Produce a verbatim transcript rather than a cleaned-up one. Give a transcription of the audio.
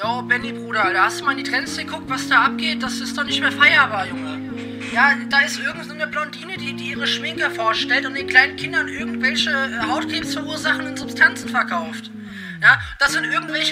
Oh, Benny, Bruder, da hast du mal in die Trends geguckt, was da abgeht? Das ist doch nicht mehr feierbar, Junge. Ja, da ist irgendeine Blondine, die, die ihre Schminke vorstellt und den kleinen Kindern irgendwelche äh, Hautkrebs verursachenden Substanzen verkauft. Ja, das sind irgendwelche